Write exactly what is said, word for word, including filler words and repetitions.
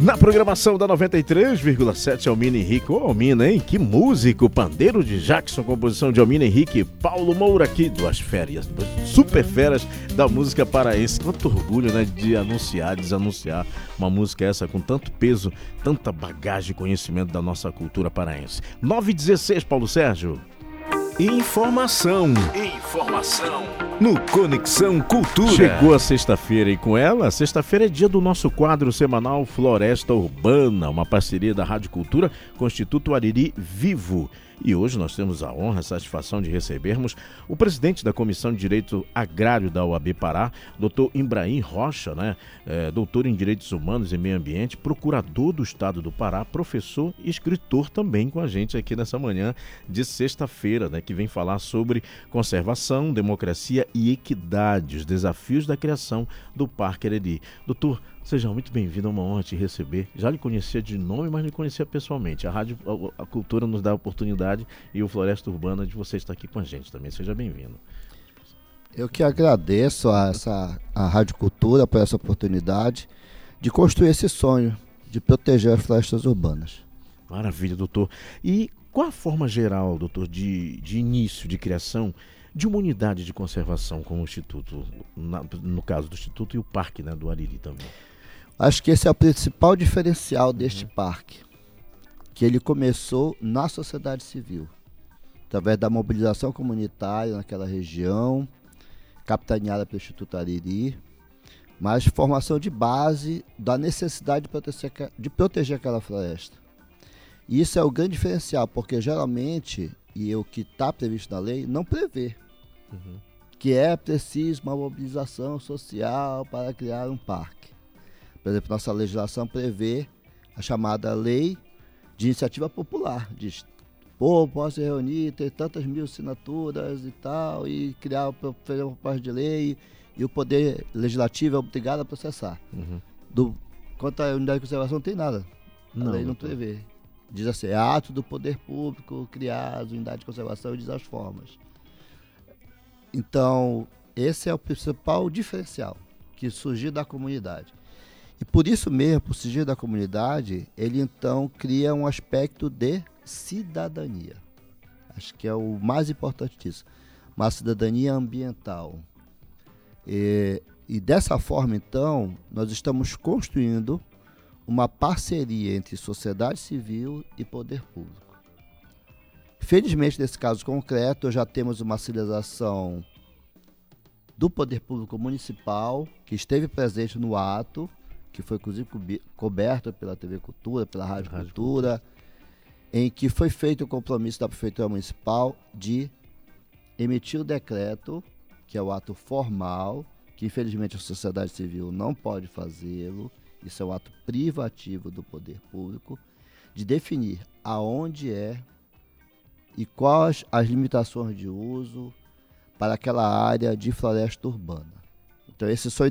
Na programação da noventa e três vírgula sete, Almina Henrique. Ô, Almina, hein? Que músico! Pandeiro de Jackson, composição de Almina Henrique e Paulo Moura aqui, duas férias, duas super feras da música paraense. Quanto orgulho, né? De anunciar, desanunciar uma música essa com tanto peso, tanta bagagem e conhecimento da nossa cultura paraense. nove e dezesseis, Paulo Sérgio. Informação. Informação. No Conexão Cultura. Chegou a sexta-feira e com ela, sexta-feira é dia do nosso quadro semanal Floresta Urbana, uma parceria da Rádio Cultura com o Instituto Ariri Vivo. E hoje nós temos a honra e a satisfação de recebermos o presidente da Comissão de Direito Agrário da U A B Pará, doutor Ibrahim Rocha, né? É, doutor em Direitos Humanos e Meio Ambiente, procurador do Estado do Pará, professor e escritor também com a gente aqui nessa manhã de sexta-feira, né? Que vem falar sobre conservação, democracia e equidade, os desafios da criação do Parque Ariri. Doutor, seja muito bem-vindo, é uma honra te receber. Já lhe conhecia de nome, mas não conhecia pessoalmente. A Rádio a, a Cultura nos dá a oportunidade e o Floresta Urbana de você estar aqui com a gente também. Seja bem-vindo. Eu que agradeço a, essa, a Rádio Cultura por essa oportunidade de construir esse sonho de proteger as florestas urbanas. Maravilha, doutor. E qual a forma geral, doutor, de, de início, de criação de uma unidade de conservação como o Instituto, na, no caso do Instituto e o Parque, né, do Ariri também? Acho que esse é o principal diferencial deste uhum. parque, que ele começou na sociedade civil, através da mobilização comunitária naquela região, capitaneada pelo Instituto Ariri, mas formação de base da necessidade de proteger, de proteger aquela floresta. E isso é o grande diferencial, porque geralmente, e o que está previsto na lei, não prevê uhum. que é preciso uma mobilização social para criar um parque. Por exemplo, nossa legislação prevê a chamada Lei de Iniciativa Popular. Diz, pô, posso reunir, ter tantas mil assinaturas e tal, e criar uma proposta de lei, e o Poder Legislativo é obrigado a processar. Uhum. Do, quanto à unidade de conservação, não tem nada. A não, lei não prevê. Diz assim, é ato do poder público criar as unidades de conservação e diz as formas. Então, esse é o principal diferencial que surgiu da comunidade. E por isso mesmo, por surgir da comunidade, ele então cria um aspecto de cidadania. Acho que é o mais importante disso. Uma cidadania ambiental. E, e dessa forma, então, nós estamos construindo uma parceria entre sociedade civil e poder público. Felizmente, nesse caso concreto, já temos uma sinalização do poder público municipal, que esteve presente no ato, que foi inclusive coberto pela T V Cultura, pela Rádio, Rádio Cultura, Cultura, em que foi feito o compromisso da Prefeitura Municipal de emitir o decreto, que é o ato formal, que infelizmente a sociedade civil não pode fazê-lo, isso é um ato privativo do poder público, de definir aonde é e quais as limitações de uso para aquela área de floresta urbana. Então, esses são